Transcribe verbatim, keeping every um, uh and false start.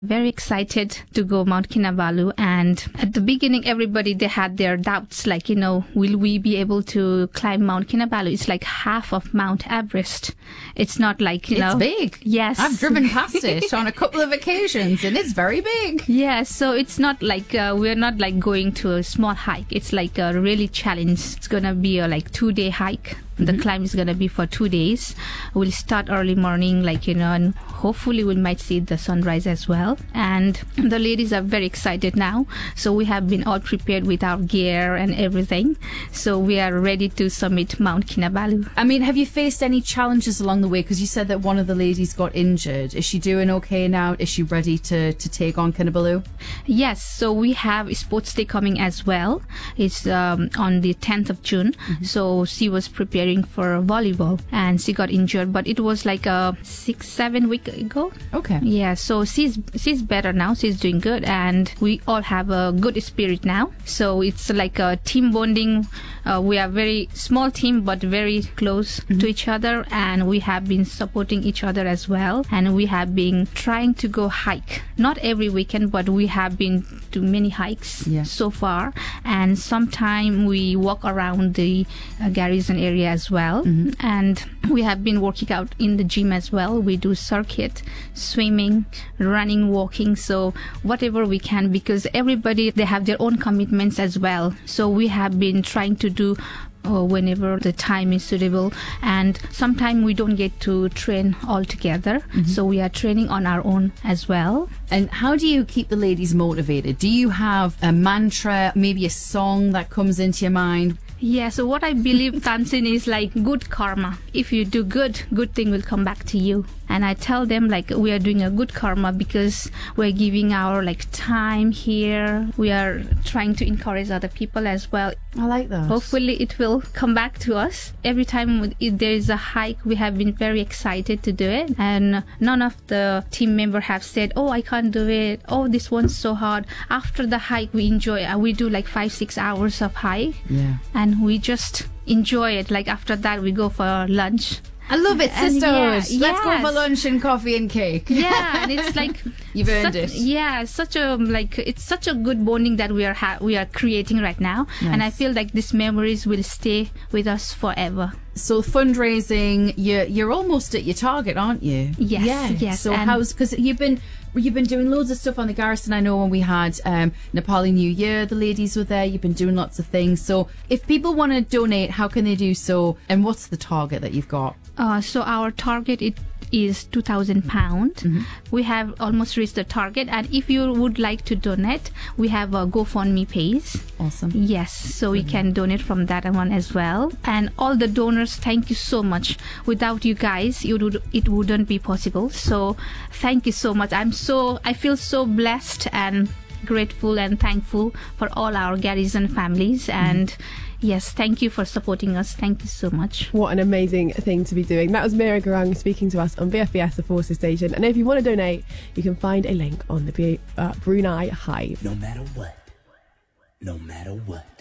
Very excited to go Mount Kinabalu, and at the beginning everybody they had their doubts, like, you know, will we be able to climb Mount Kinabalu? It's like half of Mount Everest. It's not like, you it's know, big. Yes, I've driven past it on a couple of occasions and it's very big. Yeah, so it's not like uh, we're not like going to a small hike. It's like a really challenge. It's gonna be a like two day hike. The mm-hmm. climb is going to be for two days. We'll start early morning, like, you know, and hopefully we might see the sunrise as well. And the ladies are very excited now. So we have been all prepared with our gear and everything. So we are ready to summit Mount Kinabalu. I mean, have you faced any challenges along the way? Because you said that one of the ladies got injured. Is she doing okay now? Is she ready to, to take on Kinabalu? Yes. So we have a sports day coming as well. It's um, on the tenth of June. Mm-hmm. So she was preparing for volleyball and she got injured, but it was like a six seven week ago. Okay. Yeah, so she's she's better now. She's doing good, and we all have a good spirit now. So it's like a team bonding. Uh, we are very small team but very close mm-hmm. to each other, and we have been supporting each other as well, and we have been trying to go hike, not every weekend, but we have been to many hikes yeah. so far, and sometime we walk around the uh, Garrison area as well. Mm-hmm. And we have been working out in the gym as well. We do circuit, swimming, running, walking, so whatever we can, because everybody, they have their own commitments as well. So we have been trying to do or whenever the time is suitable, and sometimes we don't get to train all together, mm-hmm. so we are training on our own as well. And how do you keep the ladies motivated? Do you have a mantra, maybe a song that comes into your mind? Yeah, so what I believe, Tansin, is like good karma. If you do good, good thing will come back to you. And I tell them like we are doing a good karma because we're giving our like time here. We are trying to encourage other people as well. I like that. Hopefully it will come back to us. Every time there is a hike, we have been very excited to do it. And none of the team members have said, oh, I can't do it. Oh, this one's so hard. After the hike, we enjoy it. We do like five, six hours of hike. Yeah. And we just enjoy it. Like after that, we go for lunch. I love it, sisters. Yeah, Let's yes. go for lunch and coffee and cake. Yeah, and it's like you've earned such, it. Yeah, such a like it's such a good bonding that we are ha- we are creating right now, nice. And I feel like these memories will stay with us forever. So fundraising, you're you're almost at your target, aren't you? Yes, yeah. yes. So how's because you've been. You've been doing loads of stuff on the Garrison. I know when we had um, Nepali New Year, the ladies were there. You've been doing lots of things. So if people want to donate, how can they do so? And what's the target that you've got? Uh, so our target it is two thousand pounds. Mm-hmm. We have almost reached the target. And if you would like to donate, we have a GoFundMe page. Awesome. Yes, so we can donate from that one as well. And all the donors, thank you so much. Without you guys, it, would, it wouldn't be possible. So thank you so much. I'm so, I feel so blessed and grateful and thankful for all our Garrison families. And mm-hmm. yes, thank you for supporting us. Thank you so much. What an amazing thing to be doing. That was Mira Garang speaking to us on B F B S, the Forces Station. And if you want to donate, you can find a link on the B- uh, Brunei Hive. No matter what. No matter what.